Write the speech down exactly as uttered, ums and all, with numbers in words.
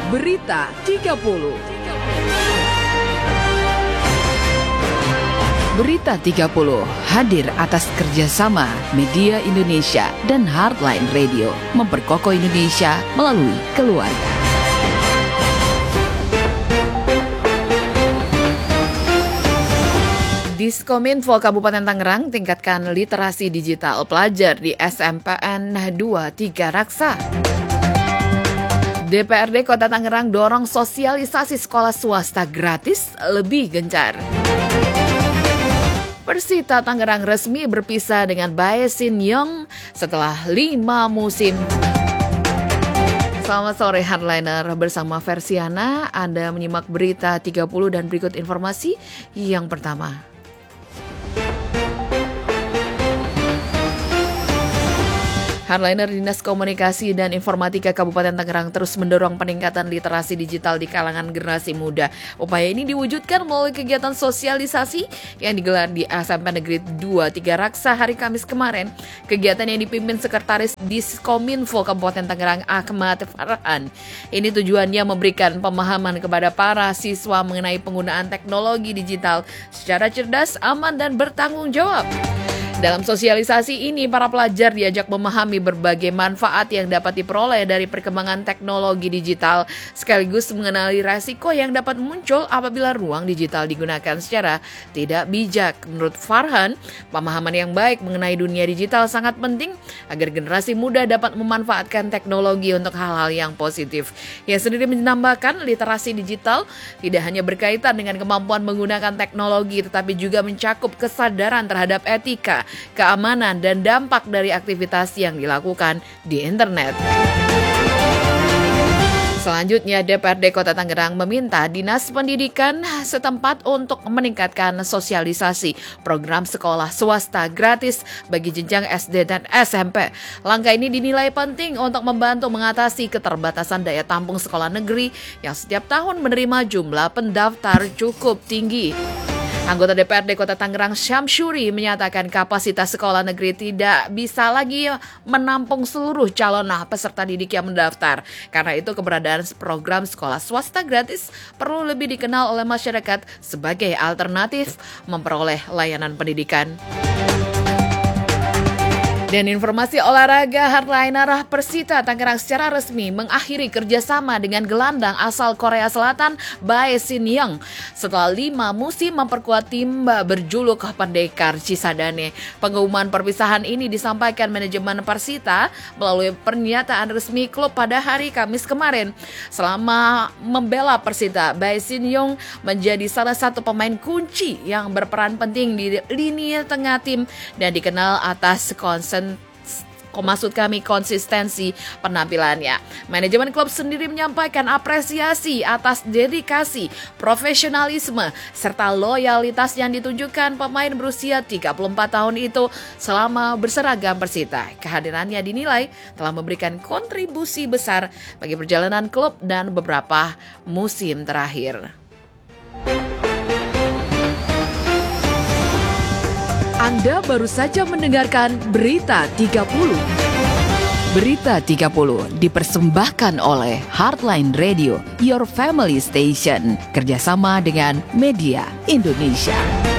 Berita tiga puluh. Berita tiga puluh hadir atas kerjasama Media Indonesia dan Heartline Radio, memperkokoh Indonesia melalui keluarga. Diskominfo Kabupaten Tangerang tingkatkan literasi digital pelajar di S M P N dua tiga Raksa. D P R D Kota Tangerang dorong sosialisasi sekolah swasta gratis lebih gencar. Persita Tangerang resmi berpisah dengan Bae Shin Young setelah lima musim. Selamat sore Hardliner, bersama Versiana Anda menyimak berita tiga puluh dan berikut informasi yang pertama. Hardliner Dinas Komunikasi dan Informatika Kabupaten Tangerang terus mendorong peningkatan literasi digital di kalangan generasi muda. Upaya ini diwujudkan melalui kegiatan sosialisasi yang digelar di S M P Negeri dua tiga Raksa hari Kamis kemarin. Kegiatan yang dipimpin Sekretaris Diskominfo Kabupaten Tangerang Ahmad Farhan. Ini tujuannya memberikan pemahaman kepada para siswa mengenai penggunaan teknologi digital secara cerdas, aman, dan bertanggung jawab. Dalam sosialisasi ini, para pelajar diajak memahami berbagai manfaat yang dapat diperoleh dari perkembangan teknologi digital, sekaligus mengenali resiko yang dapat muncul apabila ruang digital digunakan secara tidak bijak. Menurut Farhan, pemahaman yang baik mengenai dunia digital sangat penting agar generasi muda dapat memanfaatkan teknologi untuk hal-hal yang positif. Ia sendiri menambahkan, literasi digital tidak hanya berkaitan dengan kemampuan menggunakan teknologi, tetapi juga mencakup kesadaran terhadap etika, keamanan, dan dampak dari aktivitas yang dilakukan di internet. Selanjutnya, D P R D Kota Tangerang meminta Dinas Pendidikan setempat untuk meningkatkan sosialisasi program sekolah swasta gratis bagi jenjang S D dan S M P. Langkah ini dinilai penting untuk membantu mengatasi keterbatasan daya tampung sekolah negeri yang setiap tahun menerima jumlah pendaftar cukup tinggi. Anggota D P R D Kota Tangerang Syamsuri menyatakan kapasitas sekolah negeri tidak bisa lagi menampung seluruh calon peserta didik yang mendaftar. Karena itu keberadaan program sekolah swasta gratis perlu lebih dikenal oleh masyarakat sebagai alternatif memperoleh layanan pendidikan. Dan informasi olahraga, Hardliner, Persita Tangerang secara resmi mengakhiri kerjasama dengan gelandang asal Korea Selatan Bae Shin Young setelah lima musim memperkuat tim berjuluk Pendekar Cisadane. Pengumuman perpisahan ini disampaikan manajemen Persita melalui pernyataan resmi klub pada hari Kamis kemarin. Selama membela Persita, Bae Shin Young menjadi salah satu pemain kunci yang berperan penting di lini tengah tim dan dikenal atas konsen Maksud kami konsistensi penampilannya. Manajemen klub sendiri menyampaikan apresiasi atas dedikasi, profesionalisme, serta loyalitas yang ditunjukkan pemain berusia tiga puluh empat tahun itu selama berseragam Persita. Kehadirannya dinilai telah memberikan kontribusi besar bagi perjalanan klub dan beberapa musim terakhir. Anda baru saja mendengarkan Berita tiga puluh. Berita tiga puluh dipersembahkan oleh Heartline Radio, Your Family Station, kerjasama dengan Media Indonesia.